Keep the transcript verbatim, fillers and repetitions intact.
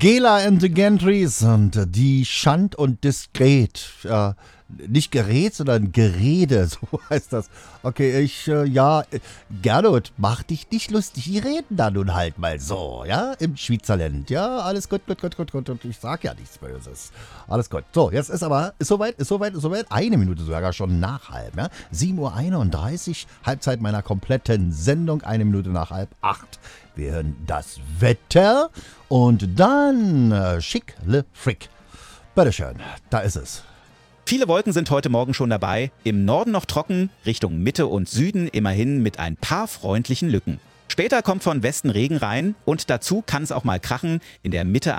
Gela and the Gantries und die Schand und Diskret. Äh, nicht Gerät, sondern Gerede, so heißt das. Okay, ich, äh, ja, äh, Gernot, mach dich nicht lustig. Die reden da nun halt mal so, ja, im Schweizerland. Ja, alles gut, gut, gut, gut, gut. Und ich sag ja nichts Böses. Alles gut. So, jetzt ist aber, ist soweit, ist soweit, ist soweit. Eine Minute sogar schon nach halb, ja. sieben Uhr einunddreißig, Halbzeit meiner kompletten Sendung, eine Minute nach halb acht. Wir hören das Wetter und dann äh, Schick le Frick. Bitteschön, da ist es. Viele Wolken sind heute Morgen schon dabei. Im Norden noch trocken, Richtung Mitte und Süden immerhin mit ein paar freundlichen Lücken. Später kommt von Westen Regen rein und dazu kann es auch mal krachen. In der Mitte